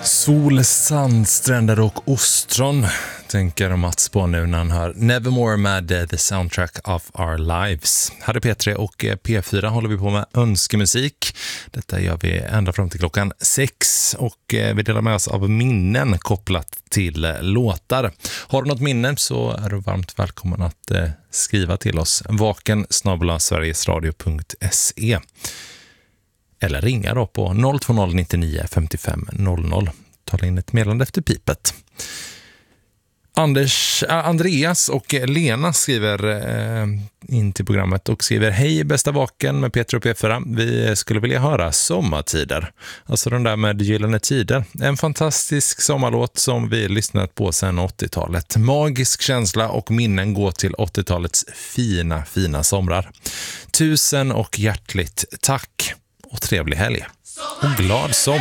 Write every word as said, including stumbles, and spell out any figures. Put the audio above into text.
Sol, sandstränder och ostron, tänker Mats på nu när han hör Nevermore med The Soundtrack of Our Lives. Här är P tre och P fyra håller vi på med önskemusik. Detta gör vi ända fram till klockan sex och vi delar med oss av minnen kopplat till låtar. Har du något minne så är du varmt välkommen att skriva till oss. vaken snabel-a sverigesradio punkt se eller ringa då på noll två noll nio nio fem fem noll noll. Tala in ett meddelande efter pipet. Anders, äh, Andreas och Lena skriver äh, in till programmet och skriver: hej bästa vaken med Peter och P fyra. Vi skulle vilja höra Sommartider. Alltså den där med Gyllene tider. En fantastisk sommarlåt som vi lyssnat på sedan åttiotalet. Magisk känsla och minnen går till åttiotalets fina, fina somrar. Tusen och hjärtligt tack och trevlig helg. Och glad sommar.